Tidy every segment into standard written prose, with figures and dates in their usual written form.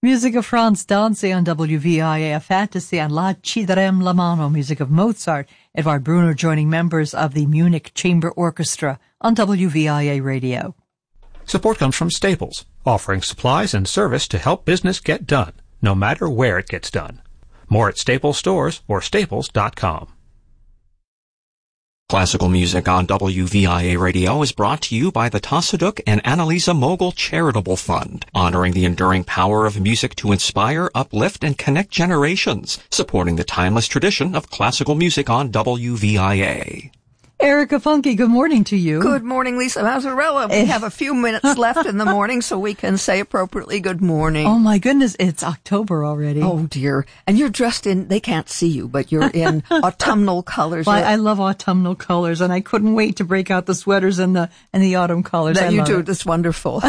Music of France Danse on WVIA, a fantasy on La Cidrem La Mano, music of Mozart. Edvard Brunner joining members of the Munich Chamber Orchestra on WVIA Radio. Support comes from Staples, offering supplies and service to help business get done, no matter where it gets done. More at Staples stores or staples.com. Classical music on WVIA Radio is brought to you by the Tasaduk and Annalisa Mogul Charitable Fund, honoring the enduring power of music to inspire, uplift, and connect generations, supporting the timeless tradition of classical music on WVIA. Erica Funke, good morning to you. Good morning, Lisa Mazzarella. We have a few minutes left in the morning, so we can say appropriately good morning. Oh my goodness, it's October already. Oh dear. And you're dressed in, they can't see you, but you're in autumnal colors. Well, I love autumnal colors, and I couldn't wait to break out the sweaters and the autumn colors. That you do, it's wonderful.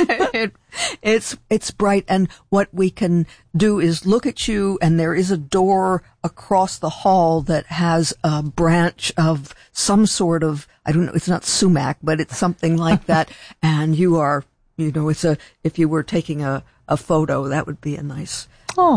It's bright, and what we can do is look at you, and there is a door across the hall that has a branch of some sort of, I don't know, it's not sumac, but it's something like that. And you are, if you were taking a photo, that would be a nice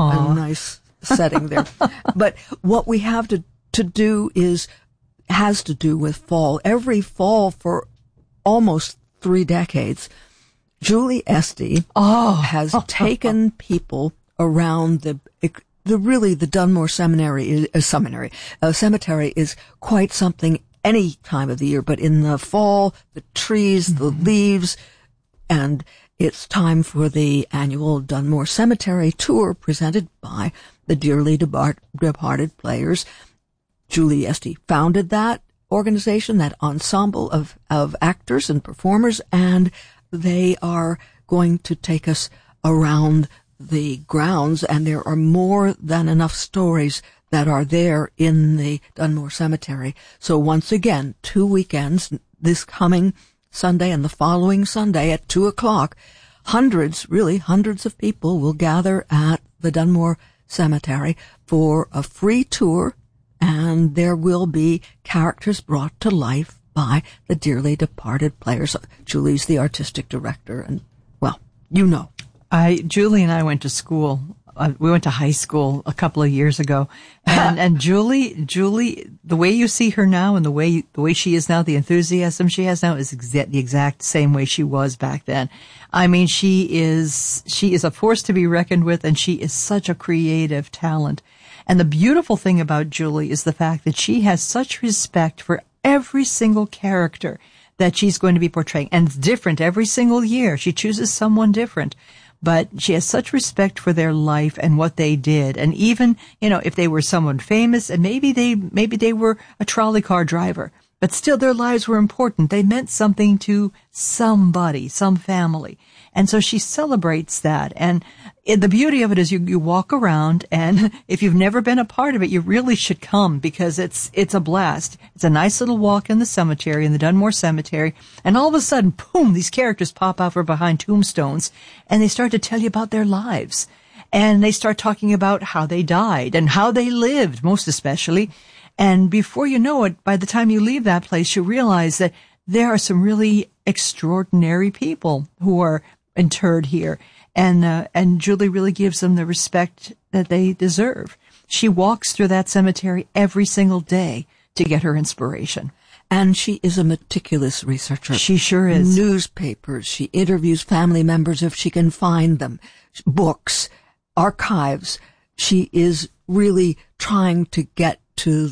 setting there. But what we have to do has to do with fall. Every fall for almost 3 decades, Julie Estey has taken people around the Dunmore Cemetery is quite something any time of the year, but in the fall, the trees, the leaves, and it's time for the annual Dunmore Cemetery tour presented by the dearly departed players. Julie Estey founded that organization, that ensemble of actors and performers, and they are going to take us around the grounds, and there are more than enough stories that are there in the Dunmore Cemetery. So once again, 2 weekends, this coming Sunday and the following Sunday at 2:00, hundreds of people will gather at the Dunmore Cemetery for a free tour, and there will be characters brought to life by the dearly departed players. Julie's the artistic director, and, well, you know. Julie and I went to school. We went to high school a couple of years ago, and Julie, the way you see her now and the way she is now, the enthusiasm she has now is the exact same way she was back then. I mean, she is a force to be reckoned with, and she is such a creative talent. And the beautiful thing about Julie is the fact that she has such respect for every single character that she's going to be portraying, and it's different every single year. She chooses someone different. But she has such respect for their life and what they did. And even, if they were someone famous, and maybe they were a trolley car driver, but still their lives were important. They meant something to somebody, some family. And so she celebrates that. And the beauty of it is you walk around, and if you've never been a part of it, you really should come, because it's a blast. It's a nice little walk in the cemetery, in the Dunmore Cemetery, and all of a sudden, boom, these characters pop out from behind tombstones, and they start to tell you about their lives. And they start talking about how they died and how they lived, most especially. And before you know it, by the time you leave that place, you realize that there are some really extraordinary people who are interred here. And Julie really gives them the respect that they deserve. She walks through that cemetery every single day to get her inspiration. And she is a meticulous researcher. She sure is. Newspapers. She interviews family members if she can find them. Books, archives. She is really trying to get to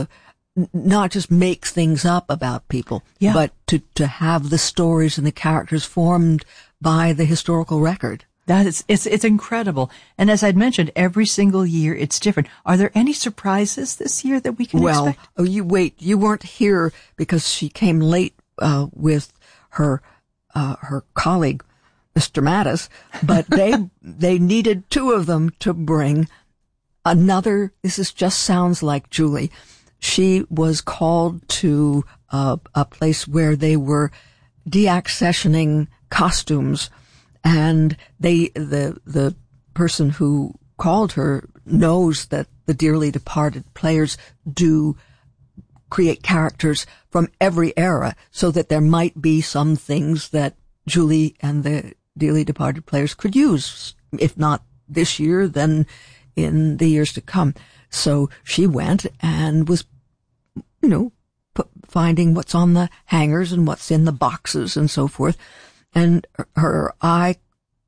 not just make things up about people, but to have the stories and the characters formed by the historical record. It's incredible. And as I'd mentioned, every single year it's different. Are there any surprises this year that we can expect? Well, you weren't here because she came late, with her colleague, Mr. Mattis, but they needed 2 of them to bring another. This just sounds like Julie. She was called to a place where they were deaccessioning costumes, and the person who called her knows that the dearly departed players do create characters from every era, so that there might be some things that Julie and the dearly departed players could use, if not this year than in the years to come. So she went and was, finding what's on the hangers and what's in the boxes and so forth. And her eye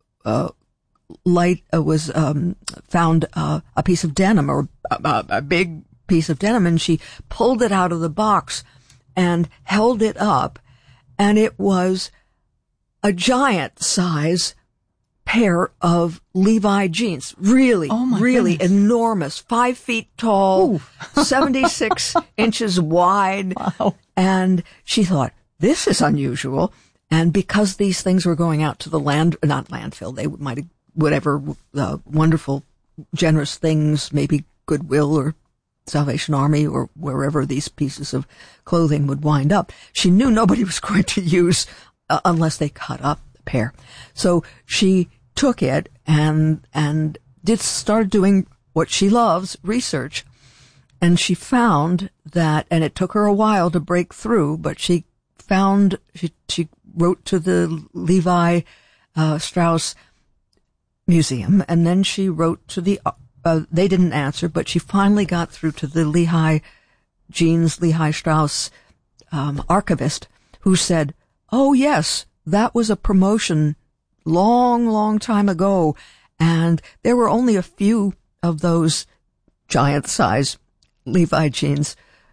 light was found a piece of denim, or a big piece of denim, and she pulled it out of the box and held it up, and it was a giant size pair of Levi jeans. Really, really enormous, 5 feet tall, 76 inches wide. Wow. And she thought, this is unusual. And because these things were going out to the not landfill, they might have, whatever, wonderful, generous things, maybe Goodwill or Salvation Army or wherever these pieces of clothing would wind up. She knew nobody was going to use unless they cut up the pair. So she took it and started doing what she loves, research. And she found that, and it took her a while to break through, but she wrote to the Levi Strauss Museum, and then she wrote to they didn't answer, but she finally got through to the Levi Strauss archivist, who said, oh yes, that was a promotion long time ago, and there were only a few of those giant size Levi jeans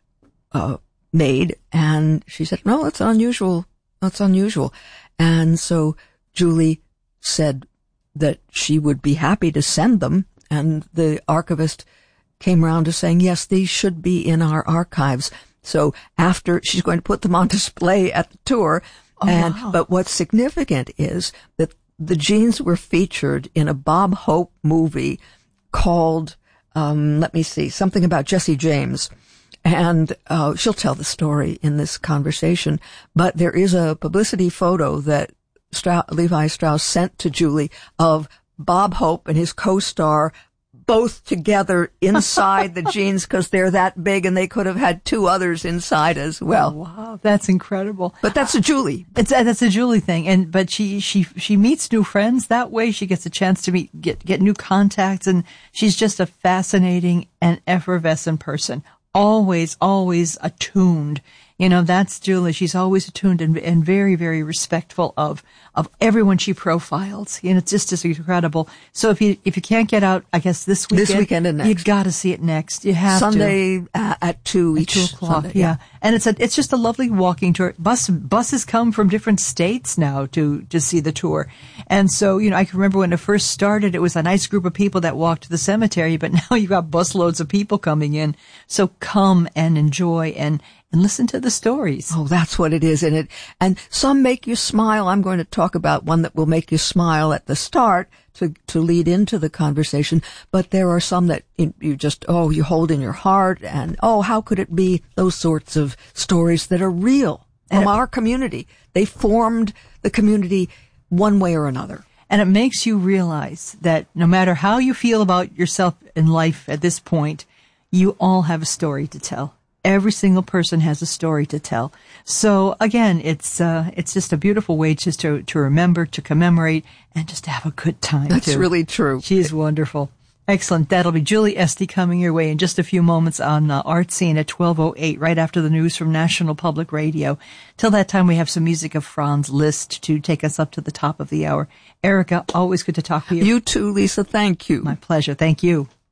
made. And she said, no, it's unusual. That's unusual. And so Julie said that she would be happy to send them. And the archivist came around to saying, yes, these should be in our archives. So after, she's going to put them on display at the tour. Wow. But what's significant is that the jeans were featured in a Bob Hope movie called, something about Jesse James. And she'll tell the story in this conversation. But there is a publicity photo that Levi Strauss sent to Julie of Bob Hope and his co-star both together inside the jeans, because they're that big, and they could have had two others inside as well. Oh, wow, that's incredible. But that's a Julie. That's a Julie thing, but she meets new friends that way. She gets a chance to get new contacts, and she's just a fascinating and effervescent person. Always attuned. That's Julie. She's always attuned and very, very respectful of everyone she profiles. It's just incredible. So if you can't get out, I guess this weekend and next, you got to see it next. You have Sunday at 2 each. 2 o'clock. Sunday, yeah. And it's just a lovely walking tour. Buses come from different states now to see the tour. And so, I can remember when it first started, it was a nice group of people that walked to the cemetery, but now you've got busloads of people coming in. So come and enjoy and listen to the stories. Oh, that's what it is. And some make you smile. I'm going to talk about one that will make you smile at the start to lead into the conversation. But there are some that you just, you hold in your heart, and how could it be? Those sorts of stories that are real from our community. They formed the community one way or another. And it makes you realize that no matter how you feel about yourself in life at this point, you all have a story to tell. Every single person has a story to tell. So again, it's just a beautiful way just to remember, to commemorate, and just to have a good time. That's really true. She's wonderful. Excellent. That'll be Julie Estey coming your way in just a few moments on Art Scene at 12:08, right after the news from National Public Radio. Till that time, we have some music of Franz Liszt to take us up to the top of the hour. Erica, always good to talk to you. You too, Lisa. Thank you. My pleasure. Thank you.